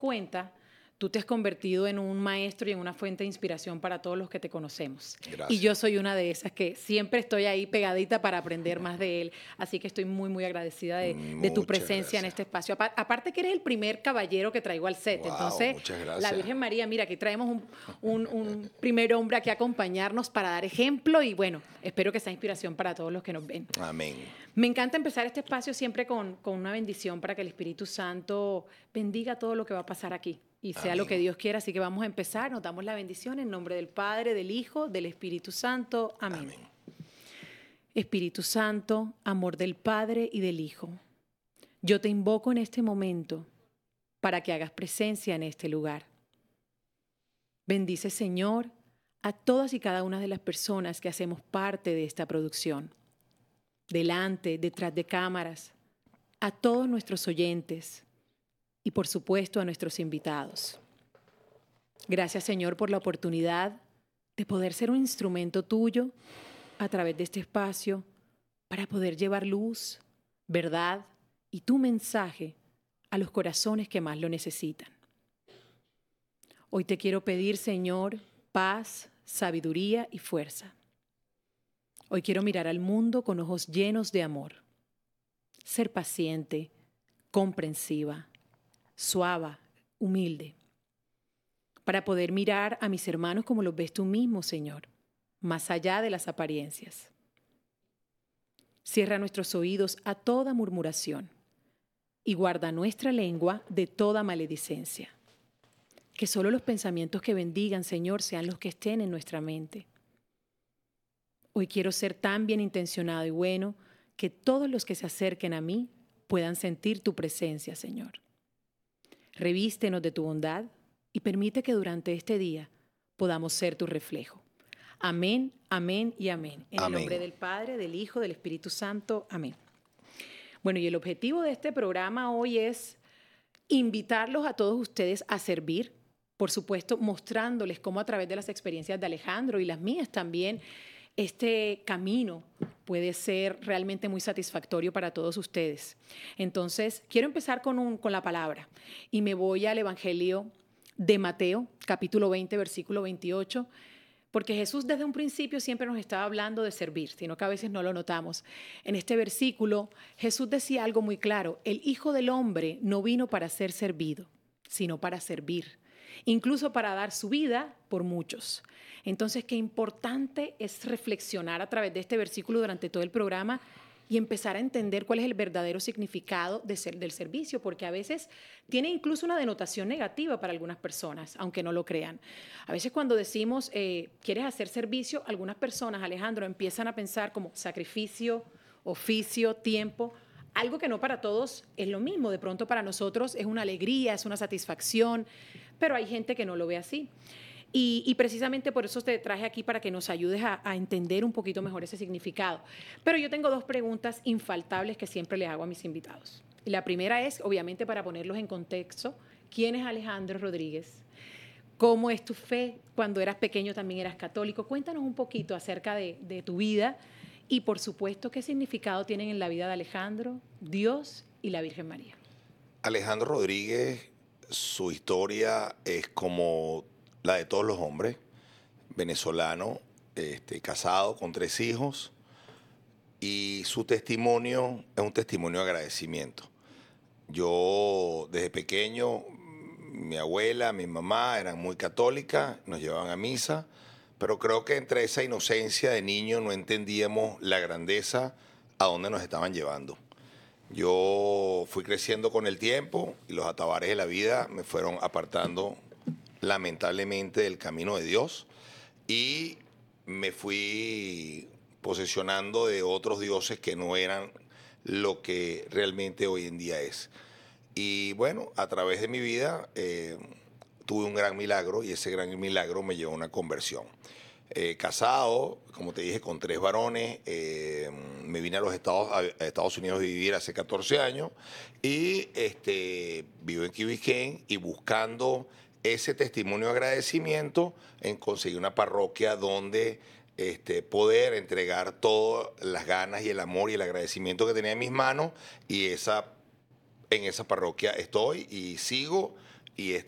cuenta, tú te has convertido en un maestro y en una fuente de inspiración para todos los que te conocemos. Gracias. Y yo soy una de esas que siempre estoy ahí pegadita para aprender más de él. Así que estoy muy, muy agradecida de tu Muchas presencia en gracias. este espacio. Aparte que eres el primer caballero que traigo al set. Wow, Entonces, muchas la gracias. Virgen María, mira, aquí traemos un primer hombre aquí a acompañarnos para dar ejemplo y bueno, espero que sea inspiración para todos los que nos ven. Amén. Me encanta empezar este espacio siempre con una bendición para que el Espíritu Santo bendiga todo lo que va a pasar aquí y sea lo que Amén. Dios quiera. Así que vamos a empezar, nos damos la bendición en nombre del Padre, del Hijo, del Espíritu Santo. Amén. Amén. Espíritu Santo, amor del Padre y del Hijo, yo te invoco en este momento para que hagas presencia en este lugar. Bendice, Señor, a todas y cada una de las personas que hacemos parte de esta producción. Delante, detrás de cámaras, a todos nuestros oyentes y por supuesto a nuestros invitados. Gracias, Señor, por la oportunidad de poder ser un instrumento tuyo a través de este espacio para poder llevar luz, verdad y tu mensaje a los corazones que más lo necesitan. Hoy te quiero pedir, Señor, paz, sabiduría y fuerza. Hoy quiero mirar al mundo con ojos llenos de amor, ser paciente, comprensiva, suave, humilde, para poder mirar a mis hermanos como los ves tú mismo, Señor, más allá de las apariencias. Cierra nuestros oídos a toda murmuración y guarda nuestra lengua de toda maledicencia. Que solo los pensamientos que bendigan, Señor, sean los que estén en nuestra mente. Hoy quiero ser tan bien intencionado y bueno que todos los que se acerquen a mí puedan sentir tu presencia, Señor. Revístenos de tu bondad y permite que durante este día podamos ser tu reflejo. Amén, amén y amén. En el nombre Amén. del Padre, del Hijo, del Espíritu Santo. Amén. Bueno, y el objetivo de este programa hoy es invitarlos a todos ustedes a servir, por supuesto, mostrándoles cómo a través de las experiencias de Alejandro y las mías también, este camino puede ser realmente muy satisfactorio para todos ustedes. Entonces, quiero empezar con la palabra y me voy al Evangelio de Mateo, capítulo 20, versículo 28, porque Jesús desde un principio siempre nos estaba hablando de servir, sino que a veces no lo notamos. En este versículo, Jesús decía algo muy claro: el Hijo del Hombre no vino para ser servido, sino para servir, incluso para dar su vida por muchos. Entonces, qué importante es reflexionar a través de este versículo durante todo el programa y empezar a entender cuál es el verdadero significado del servicio, porque a veces tiene incluso una denotación negativa para algunas personas, aunque no lo crean. A veces cuando decimos, ¿quieres hacer servicio? Algunas personas, Alejandro, empiezan a pensar como sacrificio, oficio, tiempo, algo que no para todos es lo mismo. De pronto para nosotros es una alegría, es una satisfacción, pero hay gente que no lo ve así. Y precisamente por eso te traje aquí para que nos ayudes a entender un poquito mejor ese significado. Pero yo tengo dos preguntas infaltables que siempre le hago a mis invitados. Y la primera es, obviamente, para ponerlos en contexto: ¿quién es Alejandro Rodríguez? ¿Cómo es tu fe? Cuando eras pequeño también eras católico. Cuéntanos un poquito acerca de tu vida y, por supuesto, qué significado tienen en la vida de Alejandro, Dios y la Virgen María. Alejandro Rodríguez, su historia es como la de todos los hombres, venezolano, casado con 3 hijos, y su testimonio es un testimonio de agradecimiento. Yo desde pequeño, mi abuela, mi mamá eran muy católicas, nos llevaban a misa, pero creo que entre esa inocencia de niño no entendíamos la grandeza a dónde nos estaban llevando. Yo fui creciendo con el tiempo y los atabares de la vida me fueron apartando lamentablemente del camino de Dios y me fui posesionando de otros dioses que no eran lo que realmente hoy en día es. Y bueno, a través de mi vida tuve un gran milagro y ese gran milagro me llevó a una conversión. Casado, como te dije, con 3 varones, me vine a Estados Unidos a vivir hace 14 años y vivo en Key Biscayne y buscando ese testimonio de agradecimiento en conseguir una parroquia donde poder entregar todas las ganas y el amor y el agradecimiento que tenía en mis manos y en esa parroquia estoy y sigo Y